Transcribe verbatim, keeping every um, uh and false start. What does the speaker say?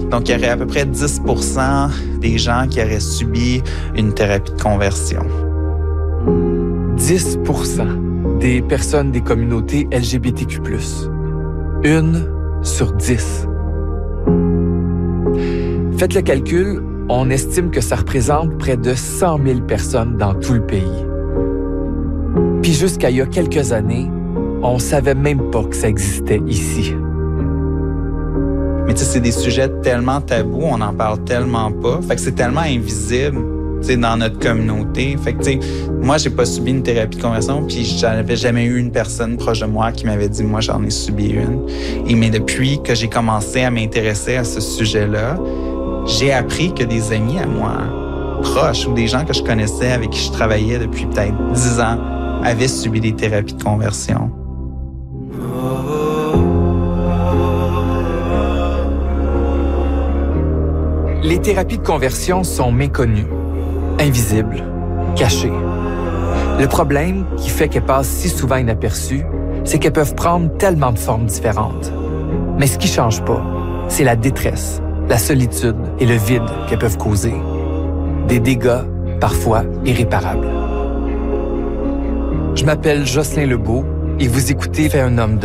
Donc, il y aurait à peu près dix pour cent des gens qui auraient subi une thérapie de conversion. dix pour cent des personnes des communautés L G B T Q plus. Une sur dix. Faites le calcul, on estime que ça représente près de cent mille personnes dans tout le pays. Puis jusqu'à il y a quelques années, on savait même pas que ça existait ici. Mais tu sais, c'est des sujets tellement tabous, on n'en parle tellement pas. Fait que c'est tellement invisible, tu sais, dans notre communauté. Fait que, tu sais, moi, j'ai pas subi une thérapie de conversion, puis j'avais jamais eu une personne proche de moi qui m'avait dit, moi, j'en ai subi une. Et mais depuis que j'ai commencé à m'intéresser à ce sujet-là, j'ai appris que des amis à moi, proches, ou des gens que je connaissais, avec qui je travaillais depuis peut-être dix ans, avaient subi des thérapies de conversion. Les thérapies de conversion sont méconnues, invisibles, cachées. Le problème qui fait qu'elles passent si souvent inaperçues, c'est qu'elles peuvent prendre tellement de formes différentes. Mais ce qui ne change pas, c'est la détresse, la solitude et le vide qu'elles peuvent causer. Des dégâts parfois irréparables. Je m'appelle Jocelyn Lebeau et vous écoutez « Fais un homme de toi ».